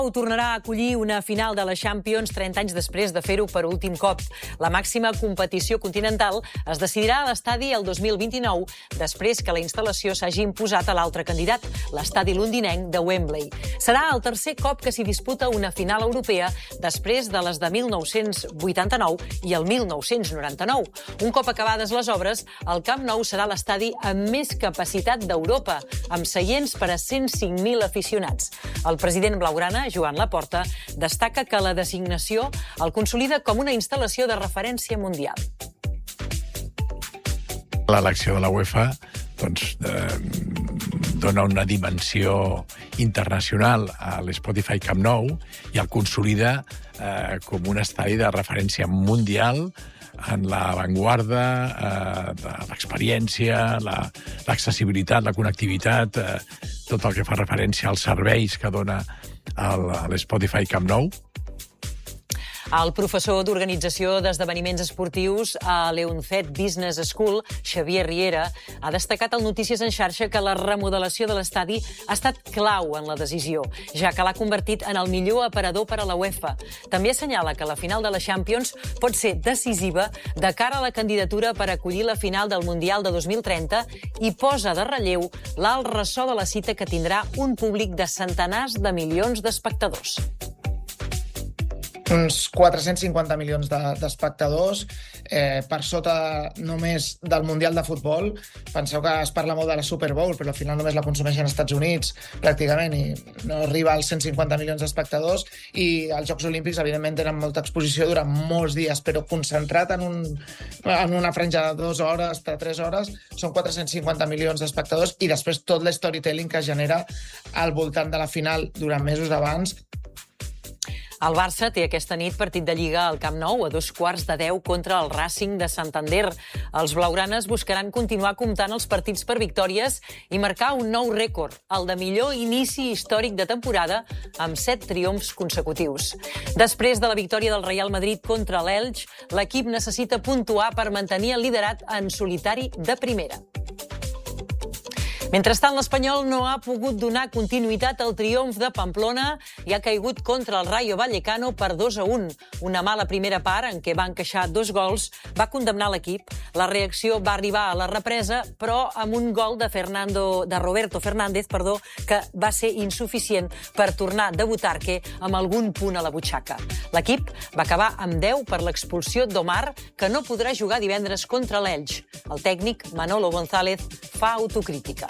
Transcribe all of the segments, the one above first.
Tornarà a acollir una final de la Champions 30 anys després de fer-ho per últim cop. La màxima competició continental es decidirà a l'estadi el 2029, després que la instal·lació s'hagi imposat a l'altre candidat, l'estadi londinenc de Wembley. Serà el tercer cop que s'hi disputa una final europea després de les de 1989 i el 1999. Un cop acabades les obres, el Camp Nou serà l'estadi amb més capacitat d'Europa, amb seients per a 105.000 aficionats. El president blaugrana, Joan Laporta, destaca que la designació el consolida com una instal·lació de referència mundial. L'elecció de la UEFA dona una dimensió internacional a l'Spotify Camp Nou i el consolida com un estadi de referència mundial en l'avantguarda de l'experiència, l'accessibilitat, la connectivitat, tot el que fa referència als serveis que dona l'Spotify Camp Nou. El professor d'Organització d'Esdeveniments Esportius a l'Euncet Business School, Xavier Riera, ha destacat al Notícies en xarxa que la remodelació de l'estadi ha estat clau en la decisió, ja que l'ha convertit en el millor aparador per a la UEFA. També assenyala que la final de la Champions pot ser decisiva de cara a la candidatura per acollir la final del Mundial de 2030 i posa de relleu l'alt ressò de la cita que tindrà un públic de centenars de milions d'espectadors. Uns 450 milions d'espectadors, per sota només del Mundial de Futbol. Penseu que es parla molt de la Super Bowl, però al final només la consumeixen als Estats Units, pràcticament, i no arriba als 150 milions d'espectadors. I els Jocs Olímpics, evidentment, tenen molta exposició durant molts dies, però concentrat en una franja de 2 hores, de 3 hores, són 450 milions d'espectadors, i després tot l'storytelling que es genera al voltant de la final durant mesos abans. El Barça té aquesta nit partit de Lliga al Camp Nou a 2:15 contra el Racing de Santander. Els blaugranes buscaran continuar comptant els partits per victòries i marcar un nou rècord, el de millor inici històric de temporada, amb 7 triomfs consecutius. Després de la victòria del Real Madrid contra l'Elx, l'equip necessita puntuar per mantenir el liderat en solitari de primera. Mentrestant, l'Espanyol no ha pogut donar continuïtat al triomf de Pamplona i ha caigut contra el Rayo Vallecano per 2-1. Una mala primera part, en què va encaixar 2 gols, va condemnar l'equip. La reacció va arribar a la represa, però amb un gol de Roberto Fernández, que va ser insuficient per tornar de Butarque amb algun punt a la butxaca. L'equip va acabar amb 10 per l'expulsió d'Omar, que no podrà jugar divendres contra l'Elx. El tècnic Manolo González fa autocrítica.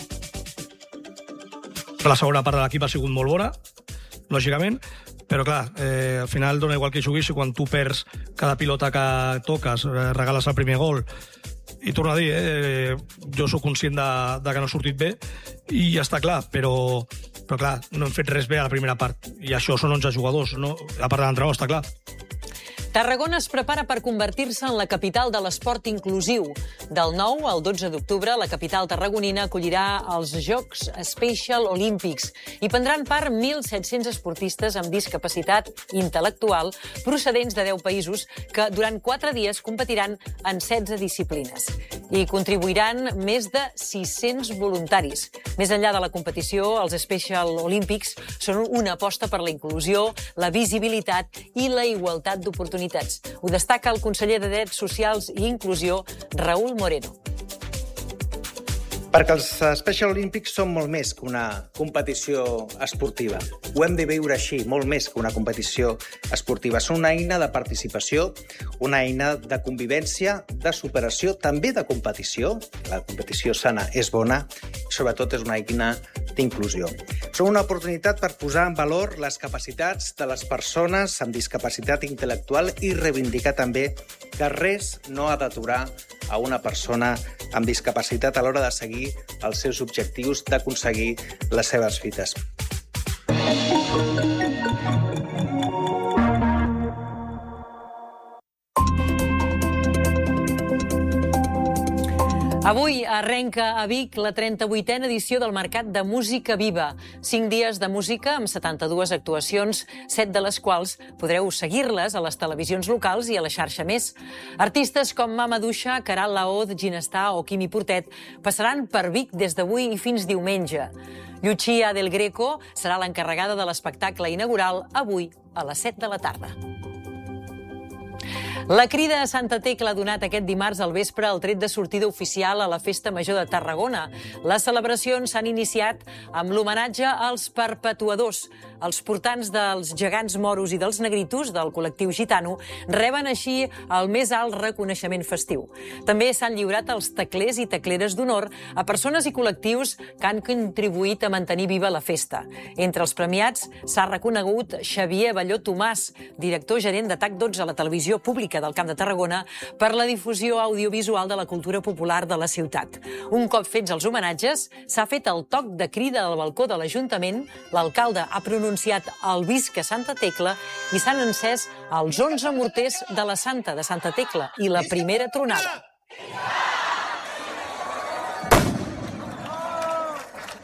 La segona part de l'equip ha sigut molt bona, lògicament, però clar, al final dona igual que juguis i quan tu perds cada pilota que toques, regales el primer gol. I torno a dir, jo sóc conscient de que no ha sortit bé i ja està clar, però clar, no hem fet res bé a la primera part. I això són 11 jugadors, no? A part de l'entrenador, està clar. Tarragona es prepara per convertir-se en la capital de l'esport inclusiu. Del 9 al 12 d'octubre, la capital tarragonina acollirà els Jocs Special Olímpics. Hi prendran part 1.700 esportistes amb discapacitat intel·lectual procedents de 10 països que durant 4 dies competiran en 16 disciplines. Hi contribuiran més de 600 voluntaris. Més enllà de la competició, els Special Olímpics són una aposta per la inclusió, la visibilitat i la igualtat d'oportunitats. Ho destaca el conseller de Drets Socials i Inclusió, Raúl Moreno. Perquè els Special Olímpics són molt més que una competició esportiva. Ho hem de viure així, molt més que una competició esportiva. Són una eina de participació, una eina de convivència, de superació, també de competició. La competició sana és bona, i sobretot és una eina d'inclusió. Són una oportunitat per posar en valor les capacitats de les persones amb discapacitat intel·lectual i reivindicar també que res no ha d'aturar a una persona amb discapacitat a l'hora de seguir els seus objectius, d'aconseguir les seves fites. Avui arrenca a Vic la 38a edició del Mercat de Música Viva. 5 dies de música amb 72 actuacions, 7 de les quals podreu seguir-les a les televisions locals i a la xarxa Més. Artistes com Mama Duixa, Caral Laoz, Ginestar o Quimi Portet passaran per Vic des d'avui i fins diumenge. Lucia del Greco serà l'encarregada de l'espectacle inaugural avui a les 7 de la tarda. La Crida a Santa Tecla ha donat aquest dimarts al vespre el tret de sortida oficial a la Festa Major de Tarragona. Les celebracions s'han iniciat amb l'homenatge als perpetuadors. Els portants dels gegants moros i dels negritos del col·lectiu gitano reben així el més alt reconeixement festiu. També s'han lliurat els teclers i tecleres d'honor a persones i col·lectius que han contribuït a mantenir viva la festa. Entre els premiats s'ha reconegut Xavier Balló Tomàs, director gerent de TAC12 a la televisió pública del Camp de Tarragona, per la difusió audiovisual de la cultura popular de la ciutat. Un cop fets els homenatges, s'ha fet el toc de crida al balcó de l'Ajuntament, l'alcalde ha pronunciat el Visca Santa Tecla i s'han encès els 11 morters de la Santa de Santa Tecla i la primera tronada.